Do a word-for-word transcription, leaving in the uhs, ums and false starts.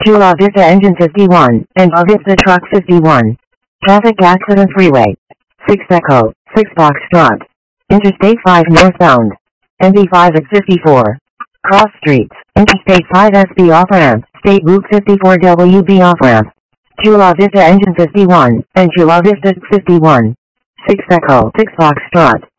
Chula Vista Engine fifty-one, and La Vista Truck fifty-one. Traffic accident freeway. six Echo, six Foxtrot. Interstate five northbound. N B five at fifty-four. Cross streets. Interstate five S B off-ramp. State Route fifty-four W B off-ramp. Chula Vista Engine fifty-one, and Chula Vista fifty-one. six Echo, six Foxtrot.